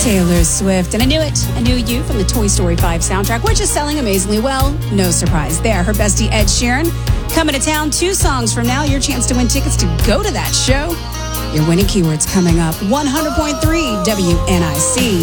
Taylor Swift. And I knew it. I knew you from the Toy Story 5 soundtrack, which is selling amazingly well. No surprise there. Her bestie, Ed Sheeran, coming to town 2 songs from now. Your chance to win tickets to go to that show. Your winning keywords coming up. 100.3 WNIC.